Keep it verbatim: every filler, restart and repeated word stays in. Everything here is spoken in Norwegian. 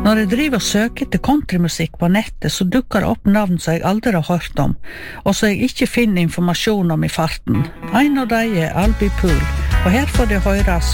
Når jeg driver og søker til countrymusikk på nettet, så dukker det opp navn som jeg aldri har hørt om, og som jeg ikke finner informasjon om i farten. En av dem er Albie Pool, og her får de høre